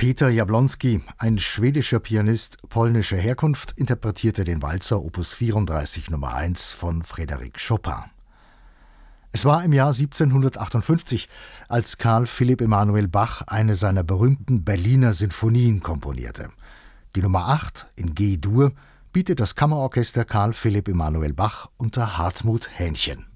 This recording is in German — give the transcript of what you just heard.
Peter Jablonski, ein schwedischer Pianist polnischer Herkunft, interpretierte den Walzer Opus 34 Nummer 1 von Frédéric Chopin. Es war im Jahr 1758, als Carl Philipp Emanuel Bach eine seiner berühmten Berliner Sinfonien komponierte. Die Nummer 8 in G-Dur bietet das Kammerorchester Carl Philipp Emanuel Bach unter Hartmut Hähnchen.